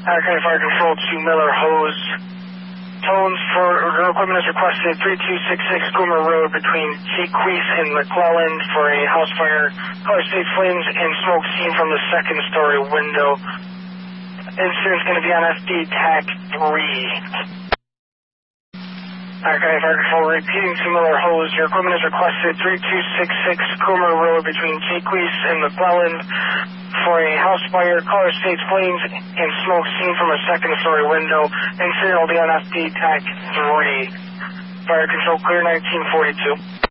County Fire Control to Miller Hose. Tones for your equipment is requested 3266 Goomer Road between Jaques and McClelland for a house fire. Color state flames and smoke seen from the second story window. Incident is going to be on FD TAC 3. County Fire Control repeating to Miller Hose. Your equipment is requested 3266 Coomer Road between Jaques and McClelland for a house fire. Color states flames and smoke seen from a second story window. Incident will be on FD TAC 3. Fire Control clear 1942.